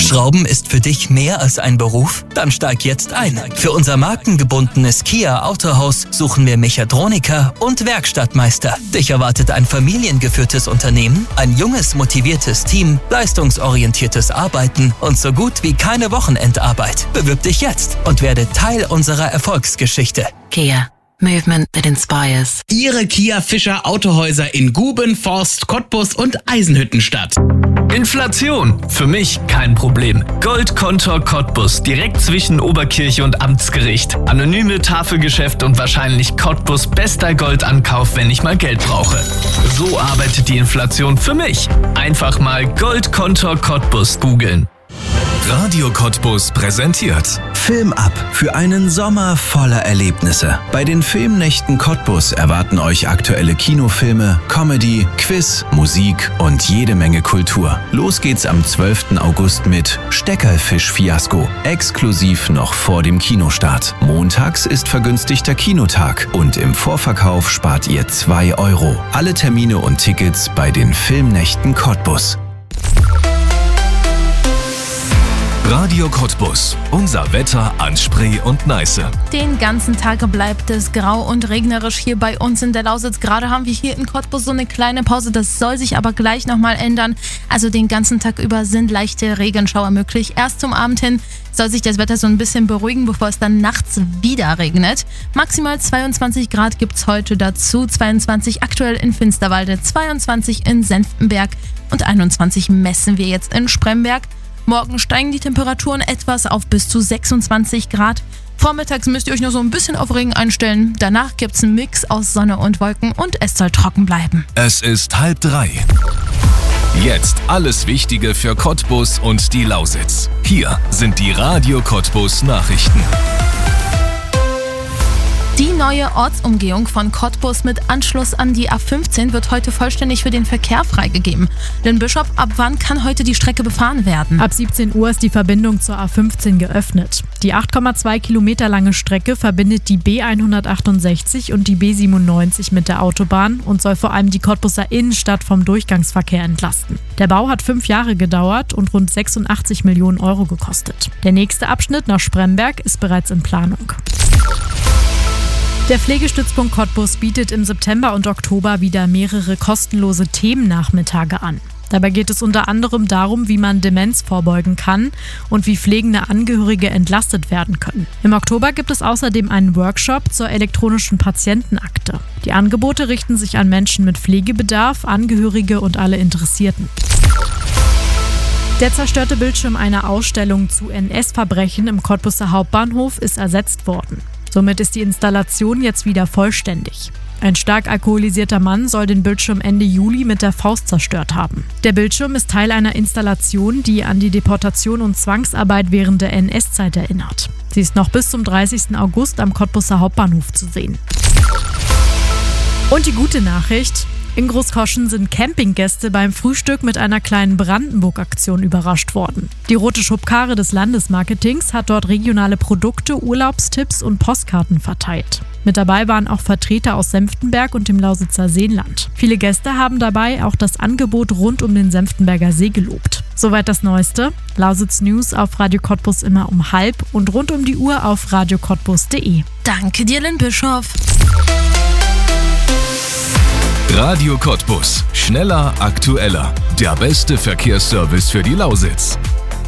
Schrauben ist für dich mehr als ein Beruf? Dann steig jetzt ein. Für unser markengebundenes Kia Autohaus suchen wir Mechatroniker und Werkstattmeister. Dich erwartet ein familiengeführtes Unternehmen, ein junges, motiviertes Team, leistungsorientiertes Arbeiten und so gut wie keine Wochenendarbeit. Bewirb dich jetzt und werde Teil unserer Erfolgsgeschichte. Kia. Movement that inspires. Ihre Kia Fischer Autohäuser in Guben, Forst, Cottbus und Eisenhüttenstadt. Inflation. Für mich kein Problem. Goldkontor Cottbus, direkt zwischen Oberkirche und Amtsgericht. Anonyme Tafelgeschäft und wahrscheinlich Cottbus bester Goldankauf, wenn ich mal Geld brauche. So arbeitet die Inflation für mich. Einfach mal Goldkontor Cottbus googeln. Radio Cottbus präsentiert Film ab für einen Sommer voller Erlebnisse. Bei den Filmnächten Cottbus erwarten euch aktuelle Kinofilme, Comedy, Quiz, Musik und jede Menge Kultur. Los geht's am 12. August mit Steckerfisch-Fiasko, exklusiv noch vor dem Kinostart. Montags ist vergünstigter Kinotag und im Vorverkauf spart ihr 2 €. Alle Termine und Tickets bei den Filmnächten Cottbus. Radio Cottbus. Unser Wetter an Spree und Neiße. Den ganzen Tag bleibt es grau und regnerisch hier bei uns in der Lausitz. Gerade haben wir hier in Cottbus so eine kleine Pause. Das soll sich aber gleich nochmal ändern. Also den ganzen Tag über sind leichte Regenschauer möglich. Erst zum Abend hin soll sich das Wetter so ein bisschen beruhigen, bevor es dann nachts wieder regnet. Maximal 22 Grad gibt es heute dazu. 22 aktuell in Finsterwalde, 22 in Senftenberg und 21 messen wir jetzt in Spremberg. Morgen steigen die Temperaturen etwas auf bis zu 26 Grad. Vormittags müsst ihr euch noch so ein bisschen auf Regen einstellen. Danach gibt's einen Mix aus Sonne und Wolken und es soll trocken bleiben. Es ist 2:30. Jetzt alles Wichtige für Cottbus und die Lausitz. Hier sind die Radio Cottbus Nachrichten. Die neue Ortsumgehung von Cottbus mit Anschluss an die A15 wird heute vollständig für den Verkehr freigegeben. Lynn Bischof, ab wann kann heute die Strecke befahren werden? Ab 17 Uhr ist die Verbindung zur A15 geöffnet. Die 8,2 Kilometer lange Strecke verbindet die B168 und die B97 mit der Autobahn und soll vor allem die Cottbuser Innenstadt vom Durchgangsverkehr entlasten. Der Bau hat 5 Jahre gedauert und rund 86 Millionen € gekostet. Der nächste Abschnitt nach Spremberg ist bereits in Planung. Der Pflegestützpunkt Cottbus bietet im September und Oktober wieder mehrere kostenlose Themennachmittage an. Dabei geht es unter anderem darum, wie man Demenz vorbeugen kann und wie pflegende Angehörige entlastet werden können. Im Oktober gibt es außerdem einen Workshop zur elektronischen Patientenakte. Die Angebote richten sich an Menschen mit Pflegebedarf, Angehörige und alle Interessierten. Der zerstörte Bildschirm einer Ausstellung zu NS-Verbrechen im Cottbuser Hauptbahnhof ist ersetzt worden. Somit ist die Installation jetzt wieder vollständig. Ein stark alkoholisierter Mann soll den Bildschirm Ende Juli mit der Faust zerstört haben. Der Bildschirm ist Teil einer Installation, die an die Deportation und Zwangsarbeit während der NS-Zeit erinnert. Sie ist noch bis zum 30. August am Cottbuser Hauptbahnhof zu sehen. Und die gute Nachricht: In Großkoschen sind Campinggäste beim Frühstück mit einer kleinen Brandenburg-Aktion überrascht worden. Die Rote Schubkarre des Landesmarketings hat dort regionale Produkte, Urlaubstipps und Postkarten verteilt. Mit dabei waren auch Vertreter aus Senftenberg und dem Lausitzer Seenland. Viele Gäste haben dabei auch das Angebot rund um den Senftenberger See gelobt. Soweit das Neueste. Lausitz News auf Radio Cottbus immer um 12:30 und rund um die Uhr auf radiocottbus.de. Danke dir, Lynn Bischof. Radio Cottbus. Schneller, aktueller. Der beste Verkehrsservice für die Lausitz.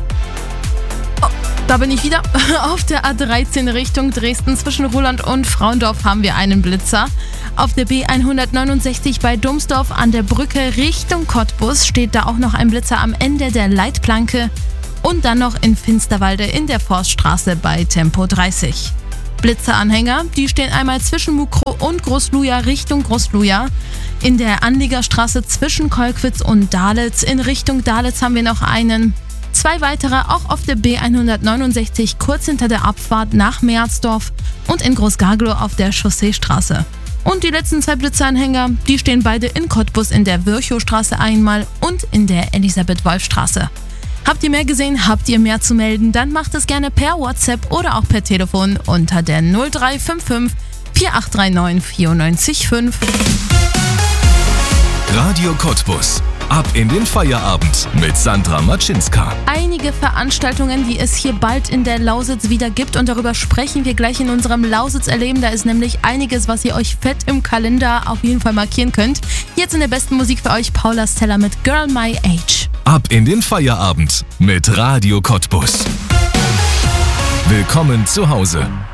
Da bin ich wieder. Auf der A13 Richtung Dresden zwischen Roland und Frauendorf haben wir einen Blitzer. Auf der B169 bei Domsdorf an der Brücke Richtung Cottbus steht da auch noch ein Blitzer am Ende der Leitplanke. Und dann noch in Finsterwalde in der Forststraße bei Tempo 30. Blitzeranhänger, die stehen einmal zwischen Mukro und Großluja Richtung Großluja. In der Anliegerstraße zwischen Kolkwitz und Dahletz. In Richtung Dahletz haben wir noch einen. 2 weitere auch auf der B169 kurz hinter der Abfahrt nach Meersdorf und in Großgarglow auf der Chausseestraße. Und die letzten 2 Blitzeranhänger, die stehen beide in Cottbus in der Virchowstraße einmal und in der Elisabeth-Wolf-Straße. Habt ihr mehr gesehen, habt ihr mehr zu melden, dann macht es gerne per WhatsApp oder auch per Telefon unter der 0355 4839 94 5. Radio Cottbus. Ab in den Feierabend mit Sandra Matschinska. Einige Veranstaltungen, die es hier bald in der Lausitz wieder gibt, und darüber sprechen wir gleich in unserem Lausitz-Erleben. Da ist nämlich einiges, was ihr euch fett im Kalender auf jeden Fall markieren könnt. Jetzt in der besten Musik für euch Paula Stella mit Girl My Age. Ab in den Feierabend mit Radio Cottbus. Willkommen zu Hause.